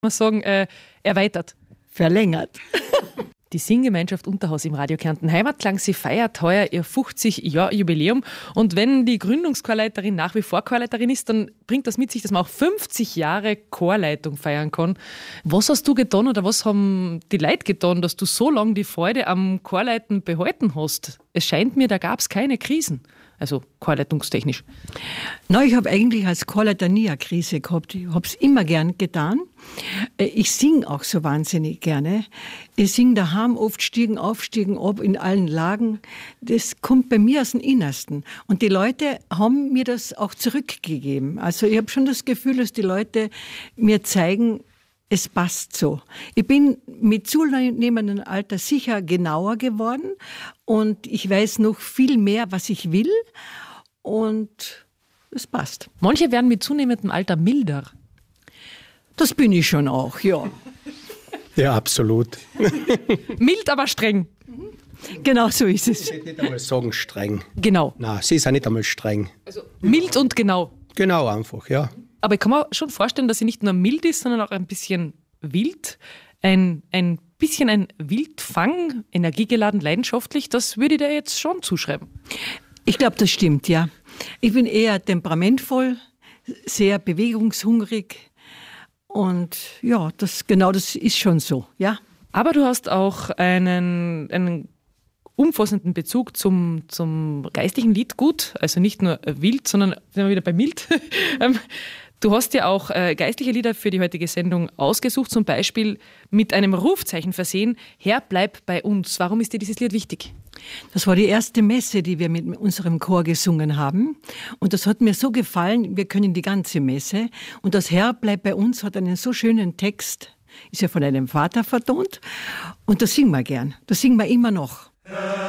man sagen, erweitert. Verlängert. Die Singgemeinschaft Unterhaus im Radio Kärnten Heimatklang, sie feiert heuer ihr 50-Jahr-Jubiläum. Und wenn die Gründungschorleiterin nach wie vor Chorleiterin ist, dann bringt das mit sich, dass man auch 50 Jahre Chorleitung feiern kann. Was hast du getan oder was haben die Leute getan, dass du so lange die Freude am Chorleiten behalten hast? Es scheint mir, da gab es keine Krisen. Also chorleitungstechnisch. Na, ich habe eigentlich als Chorleiter nie eine Krise gehabt. Ich habe es immer gern getan. Ich singe auch so wahnsinnig gerne. Ich singe daheim oft Stiegen auf, Stiegen ab in allen Lagen. Das kommt bei mir aus dem Innersten. Und die Leute haben mir das auch zurückgegeben. Also ich habe schon das Gefühl, dass die Leute mir zeigen, es passt so. Ich bin mit zunehmendem Alter sicher genauer geworden und ich weiß noch viel mehr, was ich will und es passt. Manche werden mit zunehmendem Alter milder. Das bin ich schon auch, ja. Ja, absolut. Mild, aber streng. Genau so ist es. Ich würde nicht einmal sagen streng. Genau. Nein, sie ist auch nicht einmal streng. Also mild und genau. Genau einfach, ja. Aber ich kann mir schon vorstellen, dass sie nicht nur mild ist, sondern auch ein bisschen wild. Ein bisschen ein Wildfang, energiegeladen, leidenschaftlich. Das würde ich dir jetzt schon zuschreiben. Ich glaube, das stimmt, ja. Ich bin eher temperamentvoll, sehr bewegungshungrig. Und ja, das ist schon so, ja. Aber du hast auch einen umfassenden Bezug zum geistlichen Liedgut, also nicht nur wild, sondern sind wir wieder bei mild. Du hast ja auch geistliche Lieder für die heutige Sendung ausgesucht, zum Beispiel mit einem Rufzeichen versehen, Herr, bleib bei uns. Warum ist dir dieses Lied wichtig? Das war die erste Messe, die wir mit unserem Chor gesungen haben. Und das hat mir so gefallen, wir können die ganze Messe. Und das Herr, bleib bei uns hat einen so schönen Text, ist ja von einem Vater vertont. Und das singen wir gern, das singen wir immer noch.